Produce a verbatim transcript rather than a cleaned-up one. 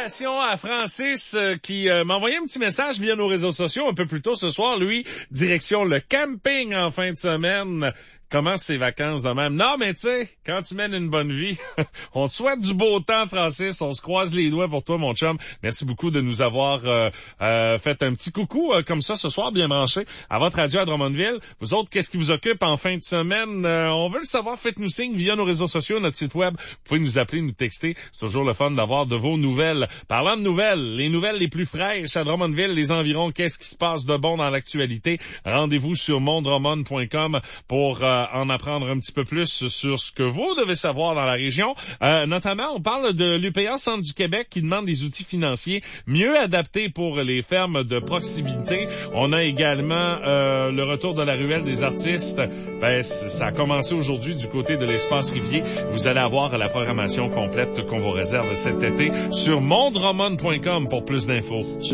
salutations à Francis euh, qui euh, m'a envoyé un petit message via nos réseaux sociaux un peu plus tôt ce soir. Lui, direction le camping en fin de semaine. Commence ses vacances de même. Non, mais tu sais, quand tu mènes une bonne vie, on te souhaite du beau temps, Francis. On se croise les doigts pour toi, mon chum. Merci beaucoup de nous avoir euh, euh, fait un petit coucou euh, comme ça ce soir, bien branché, à votre radio à Drummondville. Vous autres, qu'est-ce qui vous occupe en fin de semaine? Euh, on veut le savoir. Faites-nous signe via nos réseaux sociaux, notre site web. Vous pouvez nous appeler, nous texter. C'est toujours le fun d'avoir de vos nouvelles. Parlant de nouvelles, les nouvelles les plus fraîches à Drummondville, les environs, qu'est-ce qui se passe de bon dans l'actualité? Rendez-vous sur mon drummond point com pour euh, en apprendre un petit peu plus sur ce que vous devez savoir dans la région. Euh, notamment, on parle de l'U P A Centre du Québec qui demande des outils financiers mieux adaptés pour les fermes de proximité. On a également euh, le retour de la ruelle des artistes. Ben, ça a commencé aujourd'hui du côté de l'Espace Rivier. Vous allez avoir la programmation complète qu'on vous réserve cet été sur mon drummond point com pour plus d'infos.